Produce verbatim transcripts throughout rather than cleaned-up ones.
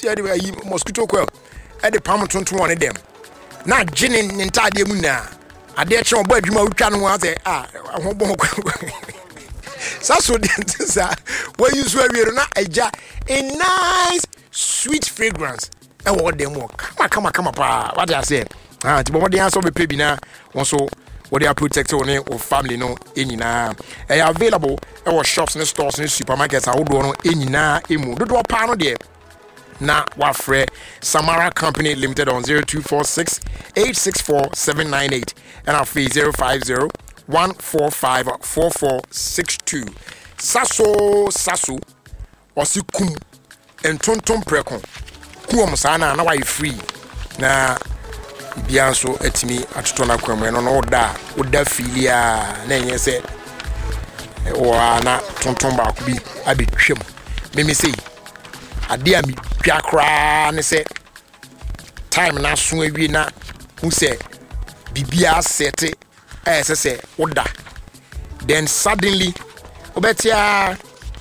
use a mosquito coil at the palm tonton one of them. Now, gin in entire muna. I dare show boy, you know, can was a ah, I won't go. So, where you swear you're not a jar, a nice, sweet fragrance. And what them work. Come on, come on, come on, what I say. Ah, to what the answer be baby now. Also, what they are protected on or family no any na. They are available at our shops and stores and supermarkets. I would want any na emu. Do a panel there. Na Wafre Samara Company Limited on zero two four six eight six four seven nine eight and our fee zero five zero one four five four four six two. Sasso Sasso Osikum and Tonton Precon. Kuom sana na why free na bianso etimi atotona kwamwe no no da oda filia na enye se o na tonton ba ko bi abetwem meme sei ade a mi twa kra ne se time na so awie na hu se bibia sete eh se se oda then suddenly obetia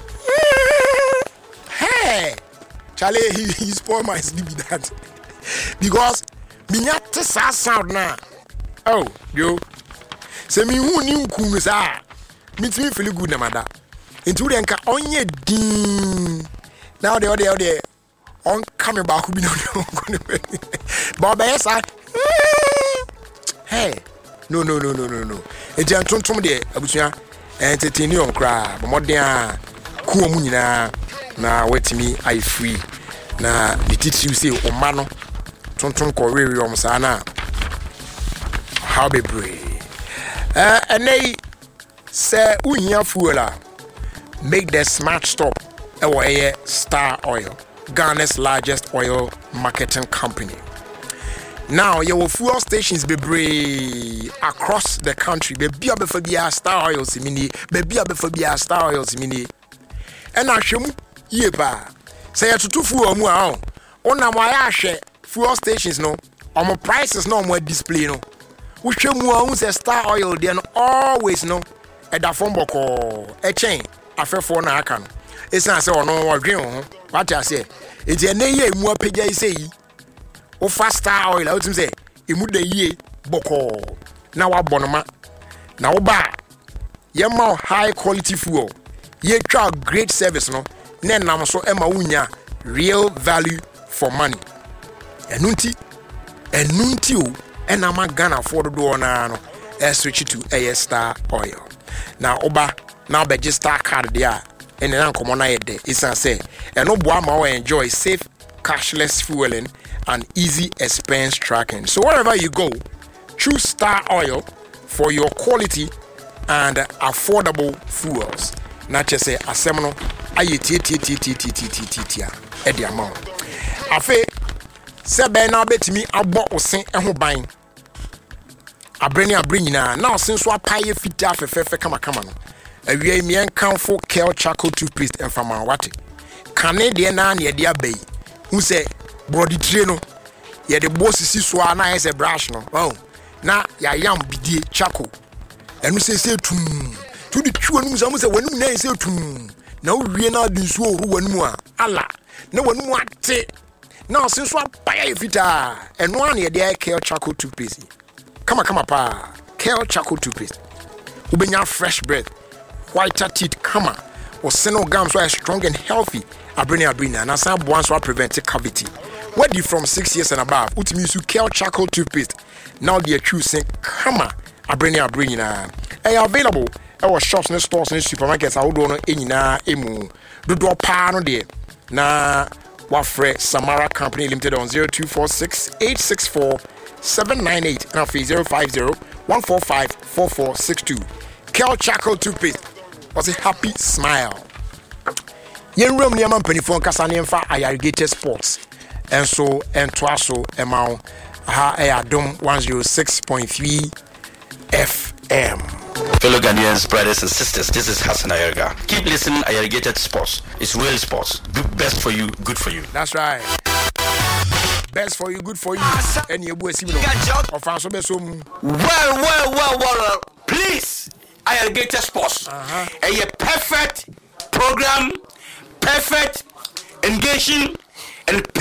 hey Charlie, he, he spoiled my sleep with that. Because me not sa sound now. Oh, yo. Say me who knew kumisa. Me to me feel good na mada. Into the anka onye din. Now they are there there. On coming back who be no But yes I hey. No no no no no no. E jan tontom de abusua entertain you on cry. But more than cool mu nyina na wetimi I free na the teach you say o mano tonton ko wewe o msa na how be brave eh enei say uhia fuela make the smart stop e wo eye Star Oil, Ghana's largest oil marketing company. Now your fuel stations be brave across the country be bia be fabia Star Oil simini be bia be fabia Star Oil simini and ahwemu ye ba say atutu fuel mu a on na mo ya hwe fuel stations no omo prices no mo display no wo hwe mu a say Star Oil there no always no e da fom boko e chen afefo na aka no esa say ono wo dwen ho what I say e je na ye mu apagya ise yi wo fa Star Oil a wotim say e mu da ye boko na wa bonoma na wo ba ye ma high quality fuel ye twa great service no na nam so ema wunya real value for money enunti enunti o ena ma Ghana for do na no e switch to a Star Oil na oba na be Star card there ene na nkomo na yede isa say eno boa ma we enjoy safe cashless fueling and easy expense tracking. So wherever you go, choose Star Oil for your quality and affordable fuels. Not just say asemno aye tie tie tie tie tie tie tie tie e di amount afi se be na betimi abo osen eho ban abreni abrenyina na osen so apaye fita fefefe kama kama no awie mi enkanfo Kel Charcoal toothpaste enfama wate kane de na na de abai hu se brody tire no ye de bosisi so na ye se brush no oh na ya yam bidie charcoal enu se se tum to the true num say wanum na say tum na wie na di so ru wanum a ala na wanum ate na so so apaya fita eno an ye dey Kel Charcoal toothpaste kama kama pa Kel Charcoal toothpaste ubenya fresh breath whiter teeth kama or seno gums so strong and healthy abreni abreni na san boan so prevent cavity whether from six years and above utimi use Kel Charcoal toothpaste now they are choosing kama abreni abreni na are available our shops and stores and supermarkets I would know enyina emu dodo pa no de na Wafre Samara Company Limited on zero two four six eight six four seven nine eight and fee zero five zero one four five four four six two. Kel Charcoal toothpaste was a happy smile. Yen room near man penny phone kasane fa irrigated sports and so and twaso amount ha ayadom one oh six point three F M. Fellow Ghanaians, brothers and sisters, this is Hassan Ayerga. Keep listening, Irrigated Sports. It's real sports. Good, best for you, good for you. That's right. Best for you, good for you. And you boy, well, well, well, well. Please, Irrigated Sports. Uh-huh. A perfect program, perfect engaging, and